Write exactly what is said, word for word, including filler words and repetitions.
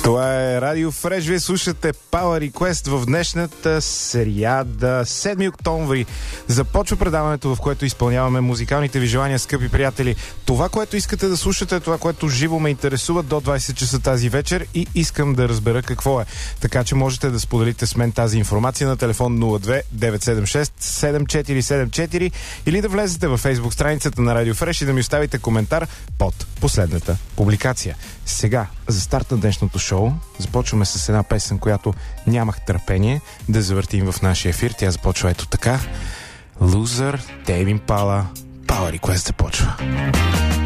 Това е Радио Фреш. Вие слушате Power Request в днешната сряда, седми октомври. Започва предаването, в което изпълняваме музикалните ви желания, скъпи приятели. Това, което искате да слушате, това, което живо ме интересува до двайсет часа тази вечер и искам да разбера какво е. Така че можете да споделите с мен тази информация на телефон нула две девет седем шест седем четири седем четири или да влезете във Facebook страницата на Радио Фреш и да ми оставите коментар под последната публикация. Сега, за старт на днешното шоу, започваме с една песен, която нямах търпение да завъртим в нашия ефир. Тя започва ето така. Loser, Tame Impala, Power Request започва.